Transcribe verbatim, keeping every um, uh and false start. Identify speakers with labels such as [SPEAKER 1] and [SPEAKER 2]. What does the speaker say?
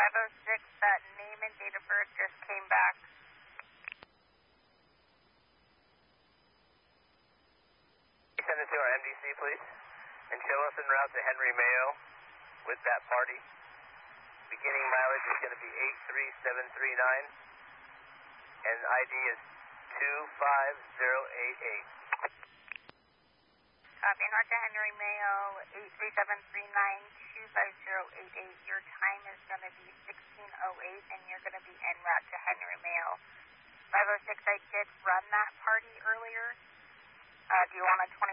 [SPEAKER 1] five oh six, that name and date of birth just came back.
[SPEAKER 2] Send it to our M D C, please, and show us en route to Henry Mayo with that party. Beginning mileage is going to be eight three seven three nine, and I D is two five zero eight eight.
[SPEAKER 1] Copy, en route to Henry Mayo, eight three seven three nine, two five zero eight eight. Your time is going to be sixteen oh eight, and you're going to be en route to Henry Mayo. five oh six, I did run that party earlier. Uh, do you want a twenty